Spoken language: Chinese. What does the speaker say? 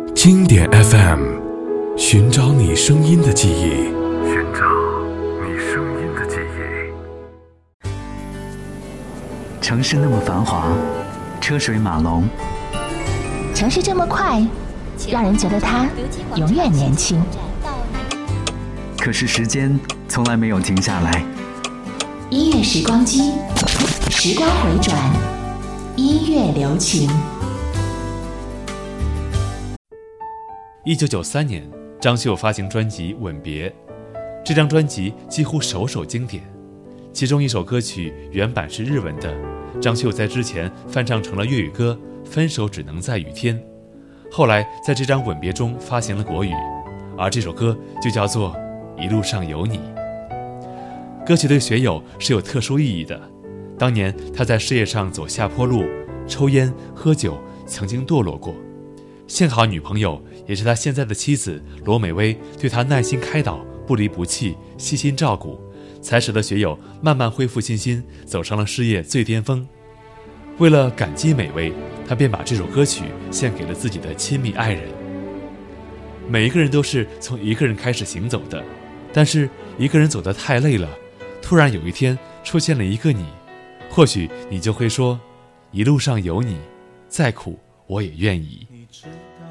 经典 FM， 寻找你声音的记忆， 寻找你声音的记忆。 城市那么繁华，车水马龙， 城市这么快，让人觉得它永远年轻。 可是时间从来没有停下来。 音乐时光机，时光回转，音乐留情。 1993年，张秀发行专辑《吻别》，这张专辑几乎首首经典。其中一首歌曲原版是日文的，张秀在之前翻唱成了粤语歌《分手只能在雨天》，后来在这张《吻别》中发行了国语，而这首歌就叫做《一路上有你》。歌曲对学友是有特殊意义的，当年他在事业上走下坡路，抽烟喝酒，曾经堕落过。幸好女朋友也是他现在的妻子罗美薇对他耐心开导，不离不弃，悉心照顾，才使得学友慢慢恢复信心，走上了事业最巅峰。为了感激美薇，他便把这首歌曲献给了自己的亲密爱人。每一个人都是从一个人开始行走的，但是一个人走得太累了，突然有一天出现了一个你，或许你就会说，一路上有你，再苦我也愿意。 你知道